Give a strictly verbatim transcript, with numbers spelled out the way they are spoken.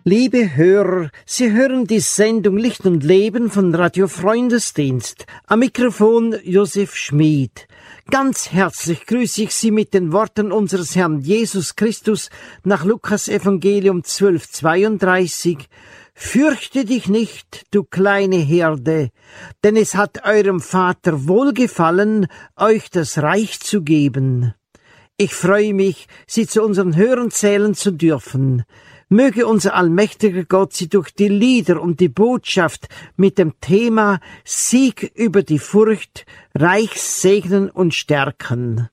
Liebe Hörer, Sie hören die Sendung Licht und Leben von Radio Freundesdienst. Am Mikrofon Josef Schmid. Ganz herzlich grüße ich Sie mit den Worten unseres Herrn Jesus Christus nach Lukas Evangelium zwölf zweiunddreißig. Fürchte dich nicht, du kleine Herde, denn es hat eurem Vater wohlgefallen, euch das Reich zu geben. Ich freue mich, Sie zu unseren Hörern zählen zu dürfen. Möge unser allmächtiger Gott Sie durch die Lieder und die Botschaft mit dem Thema Sieg über die Furcht reich segnen und stärken.